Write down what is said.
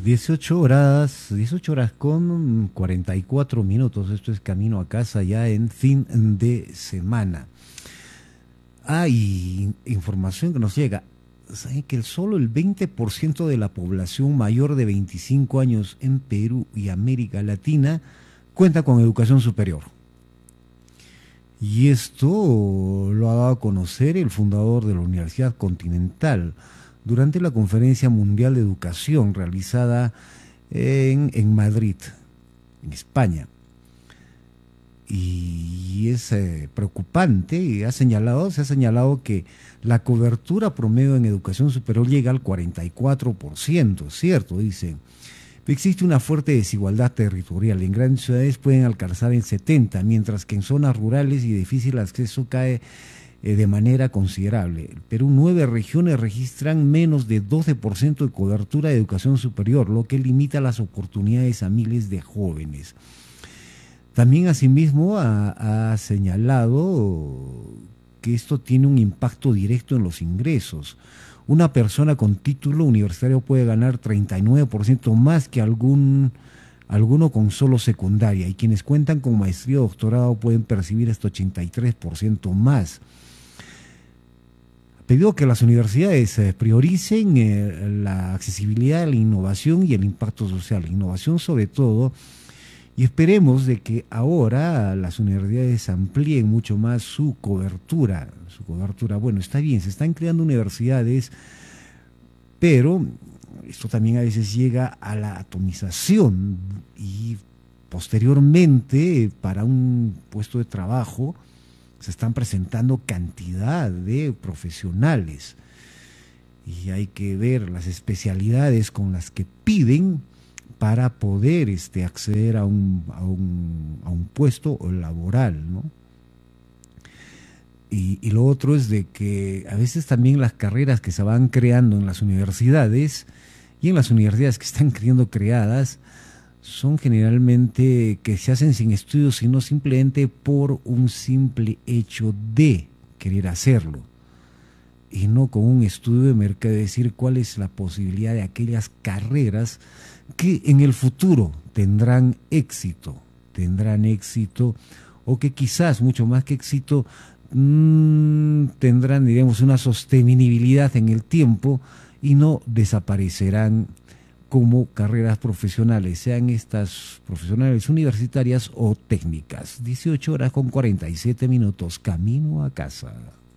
18 horas con 44 minutos. Esto es Camino a Casa ya en fin de semana. Hay información que nos llega. ¿Saben que solo el 20% de la población mayor de 25 años en Perú y América Latina cuenta con educación superior? Y esto lo ha dado a conocer el fundador de la Universidad Continental durante la Conferencia Mundial de Educación realizada en Madrid, en España. Y es preocupante, y se ha señalado que la cobertura promedio en educación superior llega al 44%, ¿cierto? Dicen. Existe una fuerte desigualdad territorial. En grandes ciudades pueden alcanzar el 70%, mientras que en zonas rurales y de difícil acceso cae de manera considerable. En Perú, 9 regiones registran menos de 12% de cobertura de educación superior, lo que limita las oportunidades a miles de jóvenes. También, asimismo, ha señalado que esto tiene un impacto directo en los ingresos. Una persona con título universitario puede ganar 39% más que alguno con solo secundaria, y quienes cuentan con maestría o doctorado pueden percibir hasta 83% más. Ha pedido que las universidades prioricen la accesibilidad, la innovación y el impacto social. La innovación sobre todo, y esperemos de que ahora las universidades amplíen mucho más su cobertura. Bueno, está bien, se están creando universidades, pero esto también a veces llega a la atomización y posteriormente para un puesto de trabajo se están presentando cantidad de profesionales y hay que ver las especialidades con las que piden para poder acceder a un puesto laboral, ¿no? Y lo otro es de que a veces también las carreras que se van creando en las universidades y en las universidades que están siendo creadas son generalmente que se hacen sin estudios, sino simplemente por un simple hecho de querer hacerlo. Y no con un estudio de mercado, es decir, cuál es la posibilidad de aquellas carreras que en el futuro tendrán éxito, o que quizás mucho más que éxito tendrán, digamos, una sostenibilidad en el tiempo y no desaparecerán como carreras profesionales, sean estas profesionales universitarias o técnicas. 18 horas con 47 minutos, camino a casa.